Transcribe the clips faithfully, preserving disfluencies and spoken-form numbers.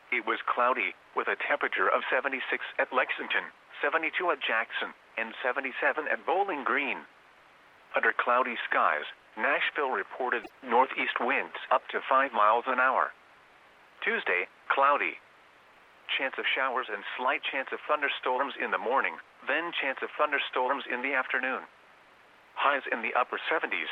it was cloudy, with a temperature of seventy-six at Lexington, seventy-two at Jackson, and seventy-seven at Bowling Green. Under cloudy skies, Nashville reported northeast winds up to five miles an hour. Tuesday, cloudy. Chance of showers and slight chance of thunderstorms in the morning, then chance of thunderstorms in the afternoon. Highs in the upper seventies.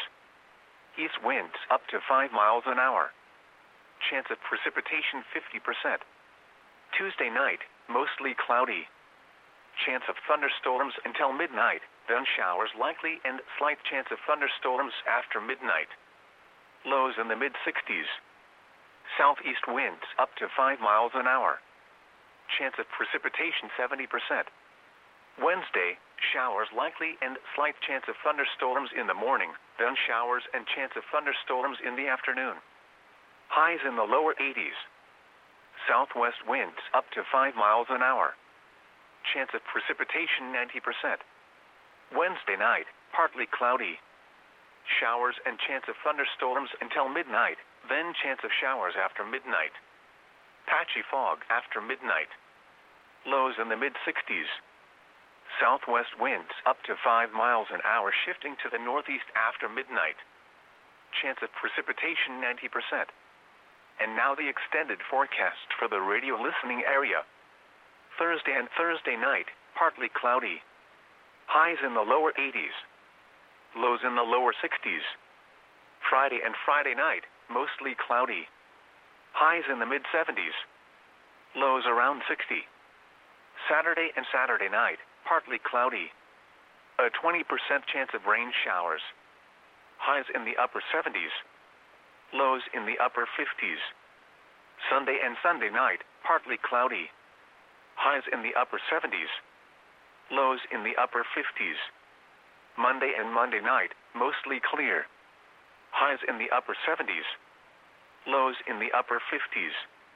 East winds up to five miles an hour. Chance of precipitation fifty percent. Tuesday night, mostly cloudy. Chance of thunderstorms until midnight, then showers likely and slight chance of thunderstorms after midnight. Lows in the mid-sixties. Southeast winds up to five miles an hour. Chance of precipitation seventy percent. Wednesday, showers likely and slight chance of thunderstorms in the morning, then showers and chance of thunderstorms in the afternoon. Highs in the lower eighties. Southwest winds up to five miles an hour. Chance of precipitation ninety percent. Wednesday night, partly cloudy. Showers and chance of thunderstorms until midnight, then chance of showers after midnight. Patchy fog after midnight. Lows in the mid-sixties. Southwest winds up to five miles an hour shifting to the northeast after midnight. Chance of precipitation ninety percent. And now the extended forecast for the radio listening area. Thursday and Thursday night, partly cloudy. Highs in the lower eighties. Lows in the lower sixties. Friday and Friday night, mostly cloudy. Highs in the mid-seventies. Lows around sixty. Saturday and Saturday night, partly cloudy. A twenty percent chance of rain showers. Highs in the upper seventies. Lows in the upper fifties. Sunday and Sunday night, partly cloudy. Highs in the upper seventies. Lows in the upper fifties. Monday and Monday night, mostly clear. Highs in the upper seventies. Lows in the upper fifties.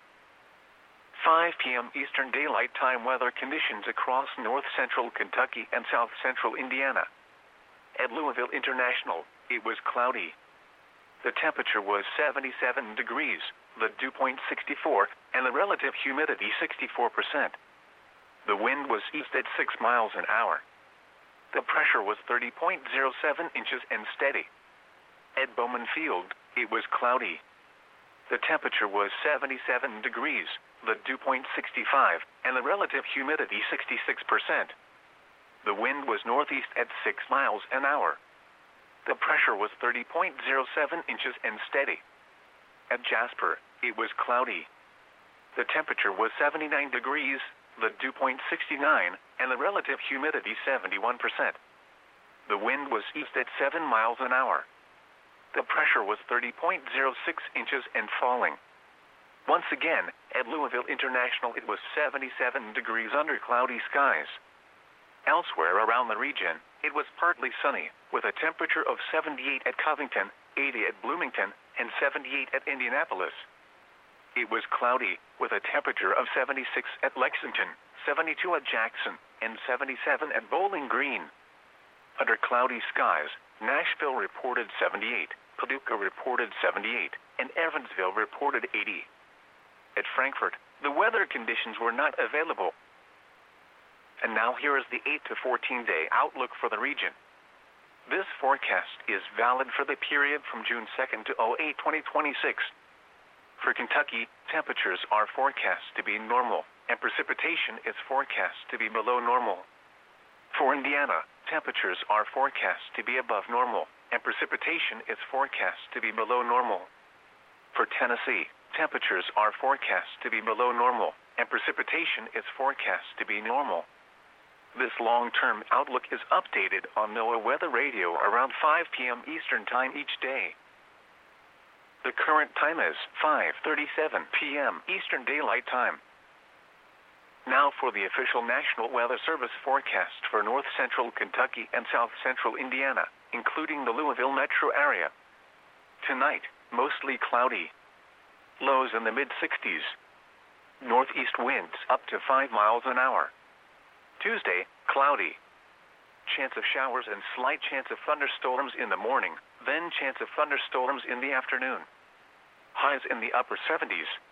five p.m. Eastern Daylight Time weather conditions across north central Kentucky and south central Indiana. At Louisville International, it was cloudy. The temperature was seventy-seven degrees, the dew point sixty-four, and the relative humidity sixty-four percent. The wind was east at six miles an hour. The pressure was thirty point zero seven inches and steady. At Bowman Field, it was cloudy. The temperature was seventy-seven degrees, the dew point sixty-five, and the relative humidity sixty-six percent. The wind was northeast at six miles an hour. The pressure was thirty point zero seven inches and steady. At Jasper, it was cloudy. The temperature was seventy-nine degrees, the dew point sixty-nine, and the relative humidity seventy-one percent. The wind was east at seven miles an hour. The pressure was thirty point zero six inches and falling. Once again, at Louisville International it was seventy-seven degrees under cloudy skies. Elsewhere around the region, it was partly sunny, with a temperature of seventy-eight at Covington, eighty at Bloomington, and seventy-eight at Indianapolis. It was cloudy, with a temperature of seventy-six at Lexington, seventy-two at Jackson, and seventy-seven at Bowling Green. Under cloudy skies, Nashville reported seventy-eight, Paducah reported seventy-eight, and Evansville reported eighty. At Frankfort, the weather conditions were not available. And now here is the eight to fourteen day outlook for the region. This forecast is valid for the period from June second to oh eight twenty twenty-six. For Kentucky, temperatures are forecast to be normal, and precipitation is forecast to be below normal. For Indiana, temperatures are forecast to be above normal, and precipitation is forecast to be below normal. For Tennessee, temperatures are forecast to be below normal, and precipitation is forecast to be normal. This long-term outlook is updated on NOAA Weather Radio around five p.m. Eastern Time each day. The current time is five thirty-seven p.m. Eastern Daylight Time. Now for the official National Weather Service forecast for north central Kentucky and south central Indiana, including the Louisville metro area. Tonight, mostly cloudy. Lows in the mid-sixties. Northeast winds up to five miles an hour. Tuesday, cloudy. Chance of showers and slight chance of thunderstorms in the morning, then chance of thunderstorms in the afternoon. Highs in the upper seventies.